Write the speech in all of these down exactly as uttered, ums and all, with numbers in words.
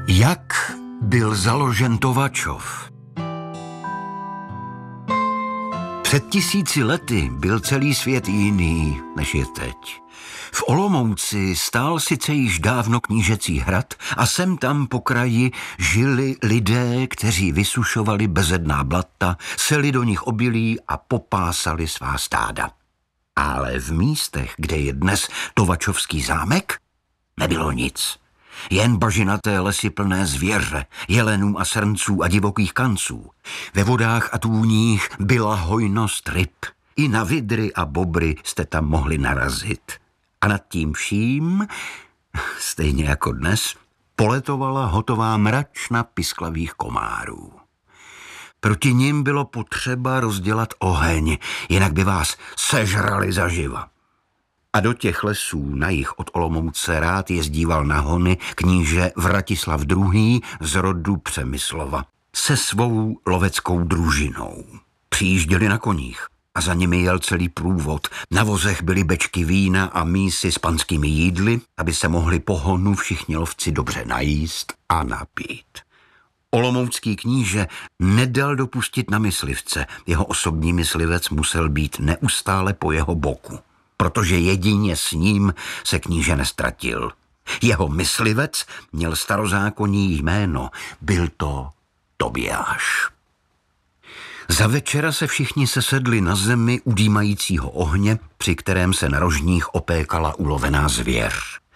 Jak byl založen Tovačov? Před tisíci lety byl celý svět jiný, než je teď. V Olomouci stál sice již dávno knížecí hrad a sem tam po kraji žili lidé, kteří vysušovali bezedná blata, seli do nich obilí a popásali svá stáda. Ale v místech, kde je dnes Tovačovský zámek, nebylo nic. Jen bažinaté lesy plné zvěře, jelenů a srnců a divokých kanců. Ve vodách a tůních byla hojnost ryb. I na vidry a bobry jste tam mohli narazit. A nad tím vším, stejně jako dnes, poletovala hotová mračna pisklavých komárů. Proti nim bylo potřeba rozdělat oheň, jinak by vás sežrali zaživa. A do těch lesů na jih od Olomouce rád jezdíval na hony kníže Vratislav druhý. z rodu Přemyslova se svou loveckou družinou. Přijížděli na koních a za nimi jel celý průvod. Na vozech byly bečky vína a mísy s panskými jídly, aby se mohli po honu všichni lovci dobře najíst a napít. Olomoucký kníže nedal dopustit na myslivce. Jeho osobní myslivec musel být neustále po jeho boku, protože jedině s ním se kníže nestratil. Jeho myslivec měl starozákonní jméno, byl to Tobiáš. Za večera se všichni sesedli na zemi u dýmajícího ohně, při kterém se na rožních opékala ulovená zvěř.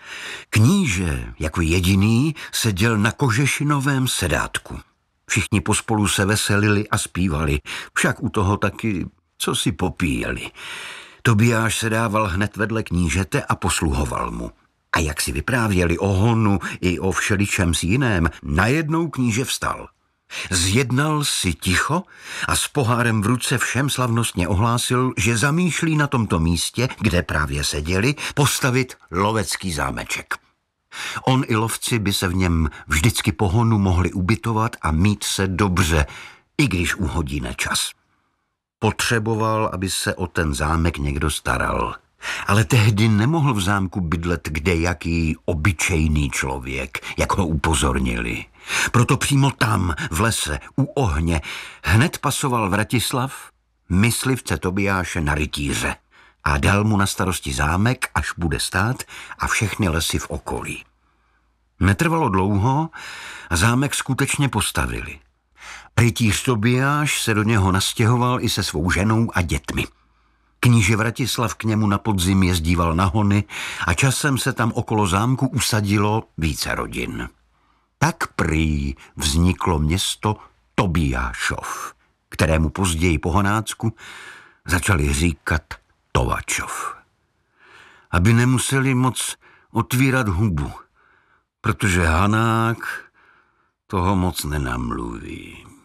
Kníže jako jediný seděl na kožešinovém sedátku. Všichni pospolu se veselili a zpívali, však u toho taky co si popíjeli. Tobiáš se dával hned vedle knížete a posluhoval mu. A jak si vyprávěli o honu i o všeličem s jiném, najednou kníže vstal. Zjednal si ticho a s pohárem v ruce všem slavnostně ohlásil, že zamýšlí na tomto místě, kde právě seděli, postavit lovecký zámeček. On i lovci by se v něm vždycky po honu mohli ubytovat a mít se dobře, i když uhodí nečas. Potřeboval, aby se o ten zámek někdo staral. Ale tehdy nemohl v zámku bydlet kdejaký obyčejný člověk, jak ho upozornili. Proto přímo tam, v lese, u ohně, hned pasoval Vratislav myslivce Tobiáše na rytíře a dal mu na starosti zámek, až bude stát, a všechny lesy v okolí. Netrvalo dlouho a zámek skutečně postavili. Rytíř Tobiáš se do něho nastěhoval i se svou ženou a dětmi. Kníže Vratislav k němu na podzim jezdíval na hony a časem se tam okolo zámku usadilo více rodin. Tak prý vzniklo město Tobiášov, kterému později po Honácku začali říkat Tovačov. Aby nemuseli moc otvírat hubu, protože Hanák toho moc nenamluví.